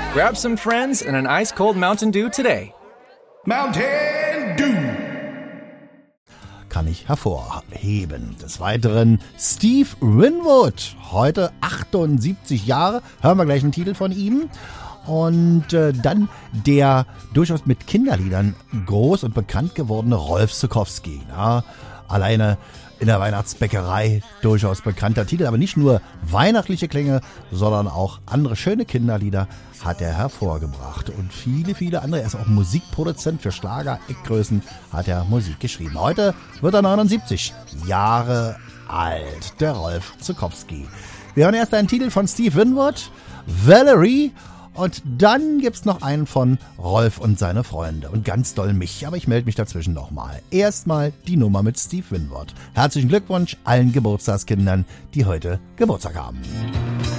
Grab some friends and an ice-cold Mountain Dew today. Mountain Dew. Kann ich hervorheben. Des Weiteren Steve Winwood, heute 78 Jahre, hören wir gleich einen Titel von ihm. Und dann der durchaus mit Kinderliedern groß und bekannt gewordene Rolf Zuckowski. Ja, alleine in der Weihnachtsbäckerei durchaus bekannter Titel, aber nicht nur weihnachtliche Klänge, sondern auch andere schöne Kinderlieder hat er hervorgebracht. Und viele, viele andere. Er ist auch Musikproduzent für Schlager, Eckgrößen hat er Musik geschrieben. Heute wird er 79 Jahre alt, der Rolf Zuckowski. Wir hören erst einen Titel von Steve Winwood, Valerie. Und dann gibt's noch einen von Rolf und seine Freunde. Und ganz doll mich, aber ich melde mich dazwischen nochmal. Erstmal die Nummer mit Steve Winwood. Herzlichen Glückwunsch allen Geburtstagskindern, die heute Geburtstag haben.